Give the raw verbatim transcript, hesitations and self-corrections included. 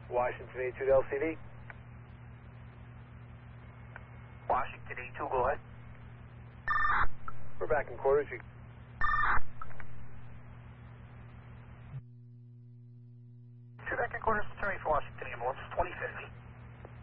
Washington eighty-two to L C D. Washington eighty-two, go ahead. We're back in quarters. You... Two back in quarters, determining for Washington ambulance, twenty fifty.